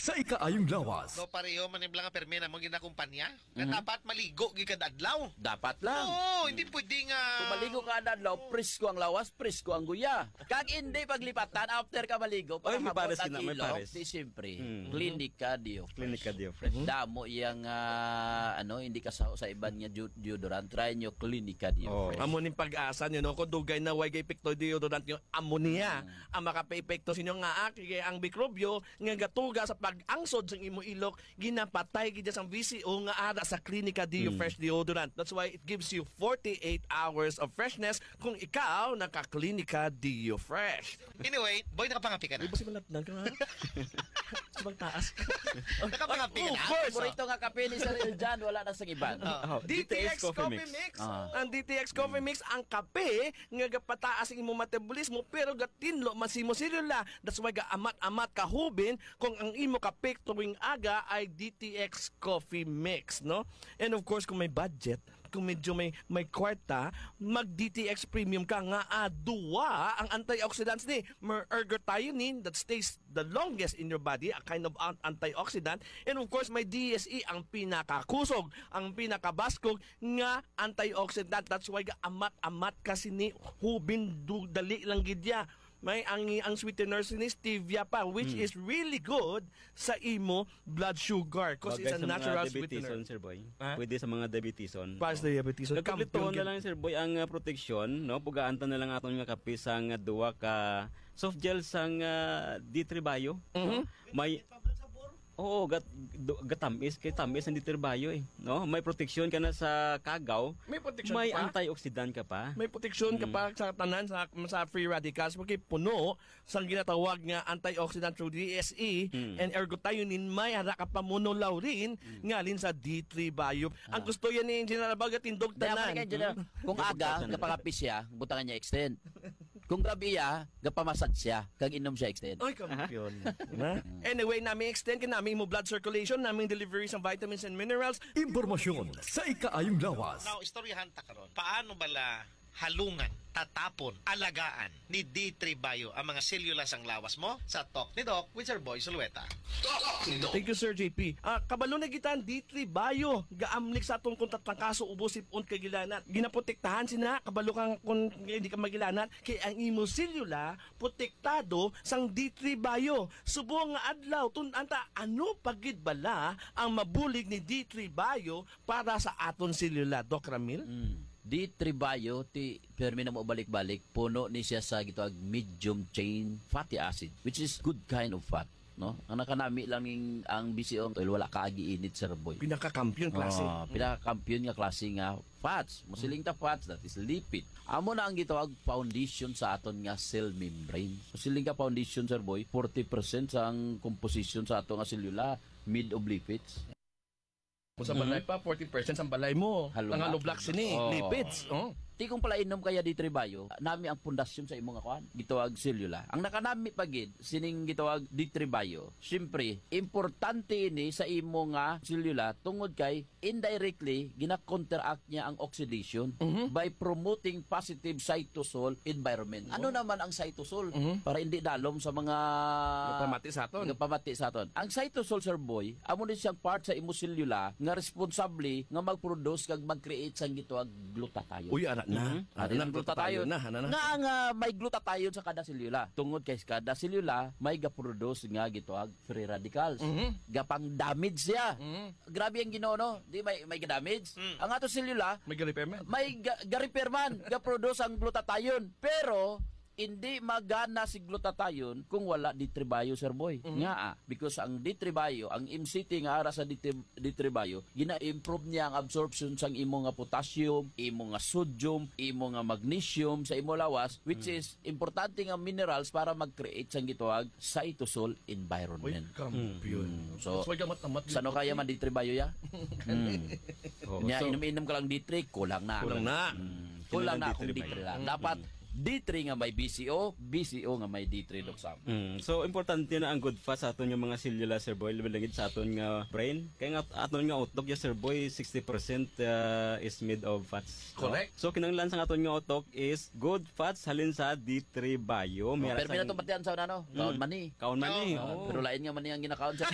sa ikaayong lawas. No pareho manibla nga permena mo ginakumpanya. Nga dapat maligo gid adlaw. Dapat lang. Oo, hindi pwede nga Kung maligo ka na adlaw, presko ang lawas, presko ang guya. Kag hindi paglipatan, after ka maligo, Oy, may pagkabot pares ang ka na, may ilong, pares. di siyempre, Clinica Dio. Clinica Dio Fresh. Damo iyang, hindi ka sa iban nga deodorant, try nyo Clinica Dio. Oh. Fresh. Amo ning pag-asa nyo, no? Kung dugay na way kay epekto deodorant nyo, ammonia. Ang makape-epekto sa inyo nga kay ang mikrobyo nga gatuga sa pag-angsod sa imo ilok, ginapatay gid sa VCO nga ara sa Clinica Dio Fresh deodorant. That's why it gives you 48 hours of freshness kung ikaw naka-Clinica Dio Fresh. Anyway, boy nakapangapi ka na. Ay, basi malapnan ka nga. Sa taas. Nakapangapi ka Of na. course. Paborito nga kape ni Sir Eljan, wala na sa iban. Oh, DTX Coffee Mix. Ang DTX Coffee Mix ang kape nga gapataas ang imong metabolismo pero gatinlo masimo selula. That's why amat-amat kahubin kung ang imo kape tuwing aga ay DTX Coffee Mix, no? And of course kung may budget, kung medyo may kwarta, mag DTX Premium ka nga duwa ang antioxidants ni ergothioneine that stays the longest in your body, a kind of antioxidant, and of course may DSE ang pinakakusog, ang pinakabaskog nga antioxidant. That's why amat-amat kasi ni hubin dali lang gidya. May ang sweetener ni stevia pa, which is really good sa imo blood sugar because it's a natural sweetener. Sir Boy. Ha? Pwede sa mga diabeteson. Para sa diabetes. Nagkumpletuhan na lang Sir Boy ang protection, no? Pugaan ta na lang aton nga kape sang duwa ka soft gel sang D3 Bio. No? May gatamis kay tamis ang ditirbayo no? May protection ka na sa kagaw. May protection May ka pa? antioxidant ka pa. May proteksyon ka pa sa tanan sa free radicals porque puno sa ginatawag nga antioxidant through DSE and ergothioneine. May hara ka pa monolaurin ngalin sa D3 Bio. Ang gusto yan ni General Bagat tindog tanan. Kung aga, kapakapi siya, butangan niya extend. Kung gabi gapamasad siya, kag inom siya extend. Oy, kampiyon. Anyway, namin extend ka namin mo blood circulation, namin delivery ng vitamins and minerals. Impormasyon sa ikaayong lawas. Now, istoryahan ta karon. Paano bala halungan, tatapon, alagaan ni D3 Bio ang mga sellulas ang lawas mo sa Talk ni Doc with Sir Boy Sulueta. Talk ni Doc. Thank you, Sir JP. Kabalo na gitan D3 Bio, gaamlik sa atong kung tatlong kaso ubosipon kay gilanat. Ginaprotektahan sina kabalo kang kung hindi ka magilanat kay ang imo selula protektado sang D3 Bio. Subo nga adlaw anta ano pagid bala ang mabulig ni D3 Bio para sa aton selula, Doc Ramil? D3 Bio, permi na mo balik-balik, puno ni siya sa gitawag medium chain fatty acid, which is good kind of fat. No? Ang nakanami lang ang BCO, wala kaagi init, Sir Boy. Pinaka-kampiyon klase. Pinaka-kampiyon nga klase nga fats. Musiling ta fats, that is lipid. Amo na ang gitawag foundation sa aton nga cell membrane. Musiling ka foundation, Sir Boy, 40% sa ang composition sa aton nga selula made of lipids. Kung sa balay pa, 40% ang balay mo. Ang haloblock sini, lipids. Ti kung pala inom kaya D3 Bio, nami ang pundasyon sa imong kuan, gitawag selula. Ang nakanami pagid sining gitawag D3 Bio. Syempre, importante ini sa imo nga selula tungod kay indirectly gina-counteract niya ang oxidation by promoting positive cytosol environment. Ano naman ang cytosol? Para hindi dalom sa mga Pamati sa aton. Pamati sa aton. Ang cytosol, Sir Boy, amo din siyang part sa imo selula nga responsable nga mag-produce kag mag-create sang gitawag glutathione. Uy, anak na. Ang glutathione na. Nga nga may glutathione sa kada selula. Tungod kay kada selula may ga-produce nga gitawag free radicals. Gapang damage siya. Grabe ang Ginoo, no? Di may ga-damage. Ang ato selula May repairman. may ga-repair man, ga-produce ang glutathione. Pero hindi magana si glutathione kung wala D3 Bio, Sir Boy. Nga because ang D3 Bio, ang MCT nga ara sa D3 Bio, gina-improve niya ang absorption sang imo nga potassium, imo nga sodium, imo nga magnesium sa imo lawas, which is importante nga minerals para mag-create sang gitawag cytosol Uy, environment. kampiyon. So, That's why gamat-amat. sano kaya man D3 Bio ya? Nya inom-inom ka lang D3, kulang na. Kulang na. Kulang na D3 kung D3 lang. Dapat D3 nga may BCO, BCO nga may D3 Doc Sam. So importante na ang good fat sa aton yung mga selula, Sir Boy, labalagid sa aton nga brain. Kaya nga aton nga utok ya, Sir Boy, 60% is made of fats. Correct. So kinanglan sa aton nga utok is good fats halin sa D3 Bio. Pero na to batian sa ano? Kaon man ni. Kaon man ni. Pero lain nga man ni ang ginakaon sa